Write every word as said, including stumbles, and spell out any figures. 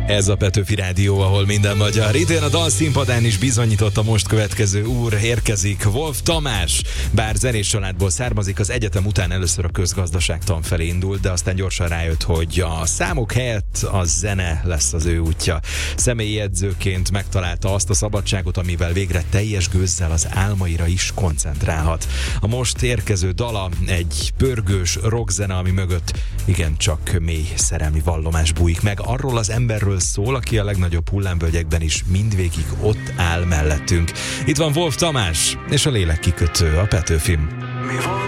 Ez a Petőfi Rádió, ahol minden magyar. Idén a dalszínpadán is bizonyította most következő úr, érkezik Wolf Tamás. Bár zenés családból származik, az egyetem után először a közgazdaságtan felé indult, de aztán gyorsan rájött, hogy a számok helyett a zene lesz az ő útja. Személyi edzőként megtalálta azt a szabadságot, amivel végre teljes gőzzel az álmaira is koncentrálhat. A most érkező dala egy pörgős rockzene, ami mögött igencsak mély szerelmi vallomás bújik meg. Arról az emberről szól, aki a legnagyobb hullámvölgyekben is mindvégig ott áll mellettünk. Itt van Wolf Tamás és a lélekkikötő, a Petőfin.